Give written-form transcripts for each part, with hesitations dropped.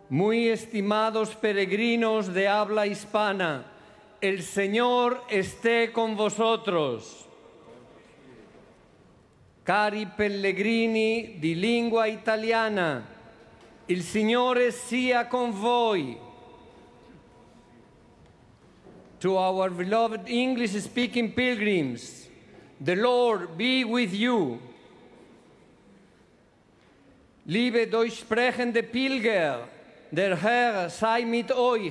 Muy estimados peregrinos de habla hispana, el Señor esté con vosotros. Cari pellegrini di lingua italiana, il Signore sia con voi. To our beloved English-speaking pilgrims, the Lord be with you. Liebe deutschsprechende Pilger, der Herr sei mit euch.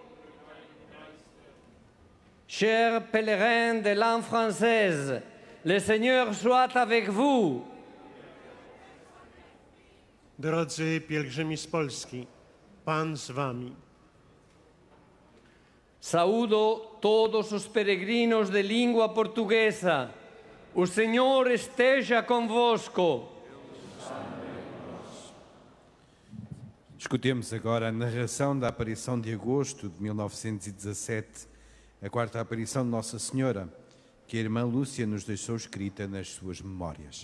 Chers pèlerins de langue française, le Seigneur soit avec vous. Drodzy pielgrzymi z Polski, Pan z wami. Saúdo todos os peregrinos de língua portuguesa. O Senhor esteja convosco. Escutemos agora a narração da aparição de agosto de 1917, a quarta aparição de Nossa Senhora, que a irmã Lúcia nos deixou escrita nas suas memórias.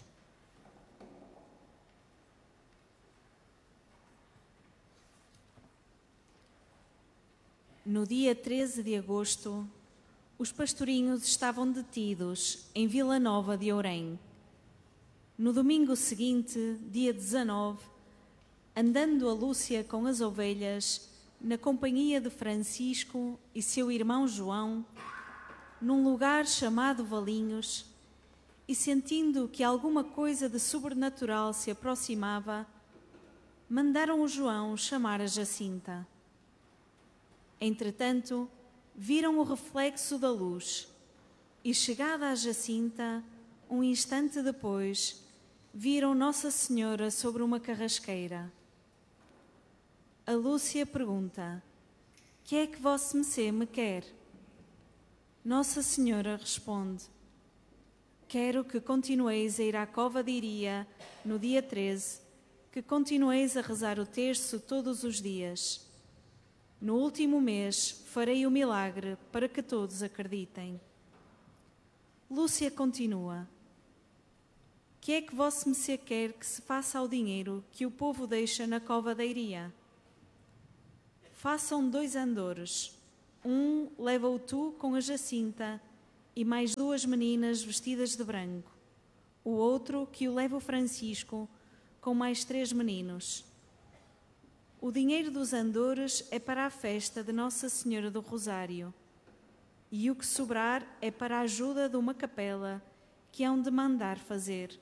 No dia 13 de agosto, os pastorinhos estavam detidos em Vila Nova de Ourém. No domingo seguinte, dia 19, andando a Lúcia com as ovelhas, na companhia de Francisco e seu irmão João, num lugar chamado Valinhos, e sentindo que alguma coisa de sobrenatural se aproximava, mandaram o João chamar a Jacinta. Entretanto, viram o reflexo da luz e, chegada a Jacinta, um instante depois, viram Nossa Senhora sobre uma carrasqueira. A Lúcia pergunta: "Que é que vosso Messê me quer?" Nossa Senhora responde: "Quero que continueis a ir à cova de Iria no dia 13, que continueis a rezar o terço todos os dias. No último mês farei o milagre para que todos acreditem." Lúcia continua: "Que é que vosso Messê quer que se faça ao dinheiro que o povo deixa na cova da Iria?" "Façam 2 andores. Um leva-o tu com a Jacinta e mais 2 meninas vestidas de branco. O outro que o leva o Francisco com mais 3 meninos. O dinheiro dos andores é para a festa de Nossa Senhora do Rosário, e o que sobrar é para a ajuda de uma capela que hão de mandar fazer."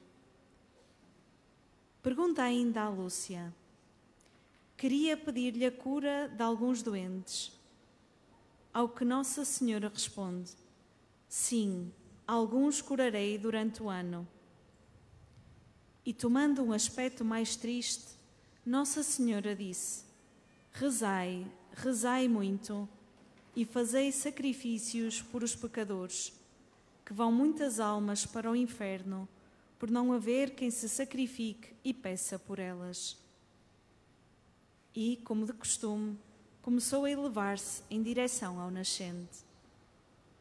Pergunta ainda a Lúcia: "Queria pedir-lhe a cura de alguns doentes." Ao que Nossa Senhora responde: "Sim, alguns curarei durante o ano." E tomando um aspecto mais triste, Nossa Senhora disse: "Rezai, rezai muito, e fazei sacrifícios por os pecadores, que vão muitas almas para o inferno, por não haver quem se sacrifique e peça por elas." E, como de costume, começou a elevar-se em direção ao nascente.